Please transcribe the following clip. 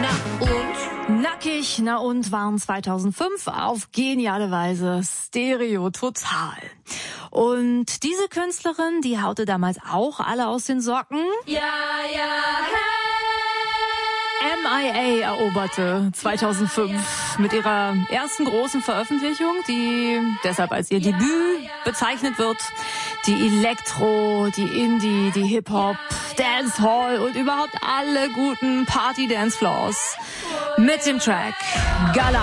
Nackig, na und waren 2005 auf geniale Weise Stereo Total. Und diese Künstlerin, die haute damals auch alle aus den Socken. Ja, hey. MIA eroberte 2005 mit ihrer ersten großen Veröffentlichung, die deshalb als ihr Debüt bezeichnet wird. Die Elektro, die Indie, die Hip-Hop, Dancehall und überhaupt alle guten Party-Dance-Floors mit dem Track Gala.